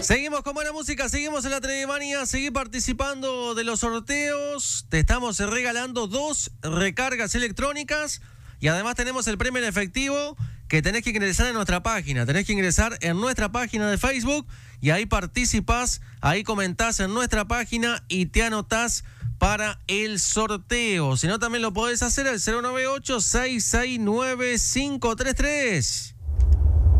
Seguimos con buena música, seguimos en la Trevimanía, seguí participando de los sorteos. Te estamos regalando 2 recargas electrónicas y además tenemos el premio en efectivo que tenés que ingresar en nuestra página. Tenés que ingresar en nuestra página de Facebook y ahí participás, ahí comentás en nuestra página y te anotás para el sorteo. Si no, también lo podés hacer al 098-669-533.